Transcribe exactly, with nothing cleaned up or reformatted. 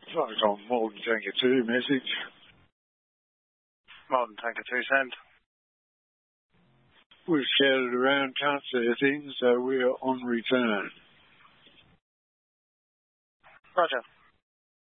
Cyclone Molten Tanker two, message. Molten Tanker two, send. We're scattered around, can't see a thing, so we're on return. Roger.